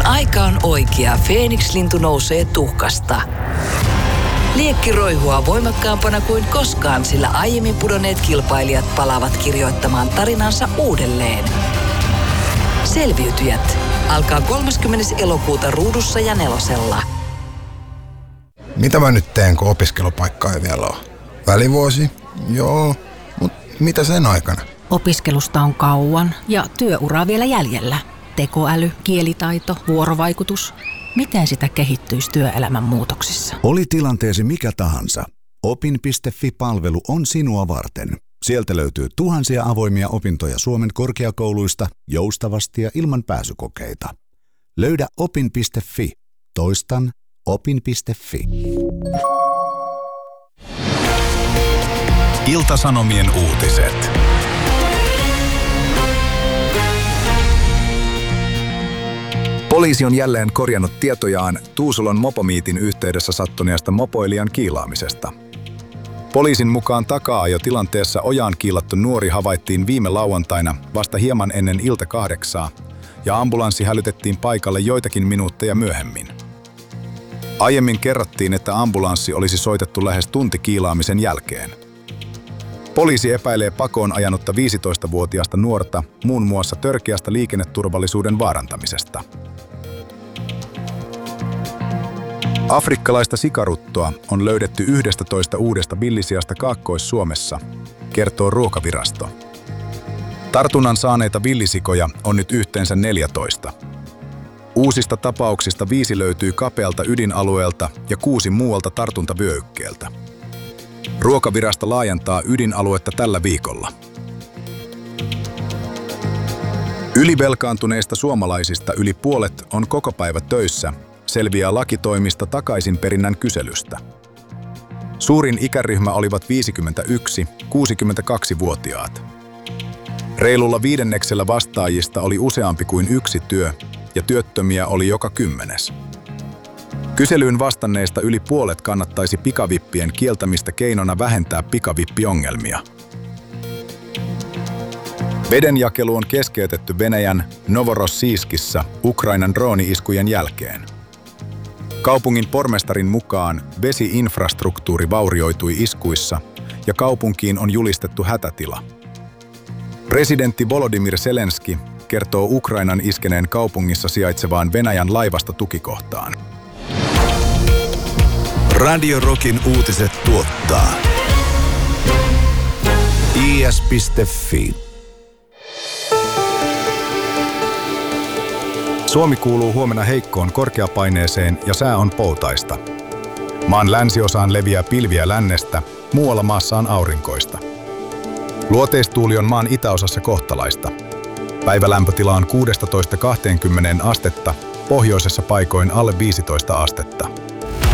aika on oikea, Feeniks-lintu nousee tuhkasta. Liekki roihua voimakkaampana kuin koskaan, sillä aiemmin pudonneet kilpailijat palaavat kirjoittamaan tarinansa uudelleen. Selviytyjät alkaa 30. elokuuta Ruudussa ja Nelosella. Mitä mä nyt teen, kun opiskelupaikkaa ei vielä ole? Välivuosi? Joo, mutta mitä sen aikana? Opiskelusta on kauan ja työuraa vielä jäljellä. Tekoäly, kielitaito, vuorovaikutus. Miten sitä kehittyisi työelämän muutoksissa? Oli tilanteesi mikä tahansa. Opin.fi-palvelu on sinua varten. Sieltä löytyy tuhansia avoimia opintoja Suomen korkeakouluista joustavasti ja ilman pääsykokeita. Löydä opin.fi. Toistan opin.fi. Ilta-Sanomien uutiset. Poliisi on jälleen korjannut tietojaan Tuusulon mopomiitin yhteydessä sattuneesta mopoilijan kiilaamisesta. Poliisin mukaan taka-ajotilanteessa ojaan kiilattu nuori havaittiin viime lauantaina vasta hieman ennen ilta 8 ja ambulanssi hälytettiin paikalle joitakin minuutteja myöhemmin. Aiemmin kerrottiin, että ambulanssi olisi soitettu lähes tunti kiilaamisen jälkeen. Poliisi epäilee pakoon ajanutta 15-vuotiaasta nuorta muun muassa törkeästä liikenneturvallisuuden vaarantamisesta. Afrikkalaista sikaruttoa on löydetty 11 uudesta villisiasta Kaakkois-Suomessa, kertoo Ruokavirasto. Tartunnan saaneita villisikoja on nyt yhteensä 14. Uusista tapauksista 5 löytyy kapealta ydinalueelta ja 6 muualta tartuntavyöhykkeeltä. Ruokavirasto laajentaa ydinaluetta tällä viikolla. Ylivelkaantuneista suomalaisista yli puolet on kokopäivä töissä, selviää lakitoimista takaisinperinnän kyselystä. Suurin ikäryhmä olivat 51-62-vuotiaat. Reilulla 5% vastaajista oli useampi kuin yksi työ ja työttömiä oli joka 10. Kyselyyn vastanneista yli puolet kannattaisi pikavippien kieltämistä keinona vähentää pikavippiongelmia. Vedenjakelu on keskeytetty Venäjän Novorossijskissa Ukrainan drooni-iskujen jälkeen. Kaupungin pormestarin mukaan vesi-infrastruktuuri vaurioitui iskuissa ja kaupunkiin on julistettu hätätila. Presidentti Volodymyr Zelenski kertoo Ukrainan iskeneen kaupungissa sijaitsevaan Venäjän laivastotukikohtaan. Radio Rockin uutiset tuottaa is.fi. Suomi kuuluu huomenna heikkoon korkeapaineeseen ja sää on poutaista. Maan länsiosaan leviää pilviä lännestä, muualla maassa on aurinkoista. Luoteistuuli on maan itäosassa kohtalaista. Päivälämpötila on 16–20 astetta, pohjoisessa paikoin alle 15 astetta.